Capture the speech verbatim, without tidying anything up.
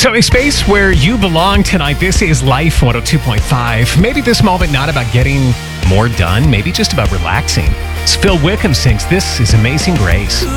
So a space where you belong tonight. This is Life one oh two point five. Maybe this moment not about getting more done, maybe just about relaxing. As Phil Wickham sings, this is Amazing Grace.